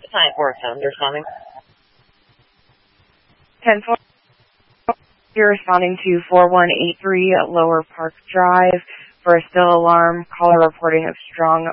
Time for sound responding. 10-4, you're responding to 4183 at Lower Park Drive for a still alarm. Caller reporting of strong